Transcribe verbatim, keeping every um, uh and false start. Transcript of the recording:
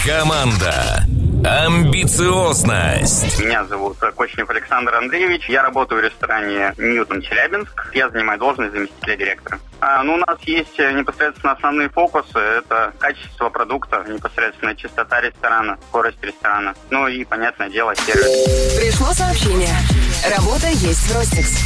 Команда. Амбициозность. Меня зовут Кочнев Александр Андреевич. Я работаю в ресторане «Ньютон» Челябинск. Я занимаю должность заместителя директора. А, ну, у нас есть непосредственно основные фокусы. Это качество продукта, непосредственно чистота ресторана, скорость ресторана. Ну и, понятное дело, сервис. Пришло сообщение. Работа есть в Ростикс.